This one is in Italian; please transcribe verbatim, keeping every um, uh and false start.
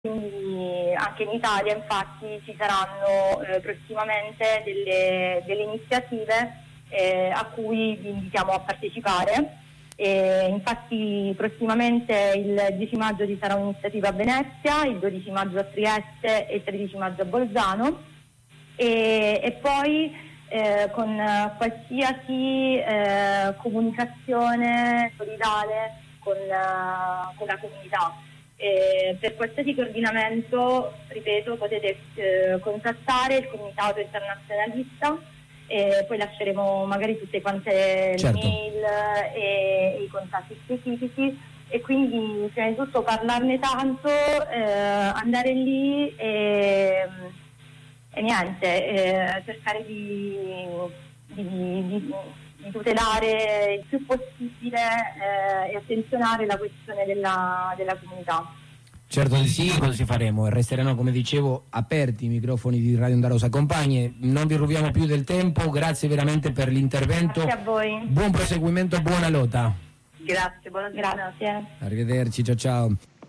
Quindi anche in Italia infatti ci saranno eh, prossimamente delle, delle iniziative eh, a cui vi invitiamo a partecipare. E infatti prossimamente il dieci maggio ci sarà un'iniziativa a Venezia, il dodici maggio a Trieste e il tredici maggio a Bolzano e, e poi eh, con qualsiasi eh, comunicazione solidale con, uh, con la comunità. Eh, per qualsiasi coordinamento, ripeto, potete eh, contattare il Comitato Internazionalista e poi lasceremo magari tutte quante certo. le mail e, e i contatti specifici e quindi prima di tutto parlarne tanto, eh, andare lì e, e niente, eh, cercare di, di, di, di tutelare il più possibile eh, e attenzionare la questione della, della comunità. Certo di sì, così faremo e resteranno, come dicevo, aperti i microfoni di Radio Onda Rosa Compagnie. Non vi rubiamo più del tempo, grazie veramente per l'intervento. Grazie a voi. Buon proseguimento, buona lotta. Grazie, buona grazie. Arrivederci, ciao ciao.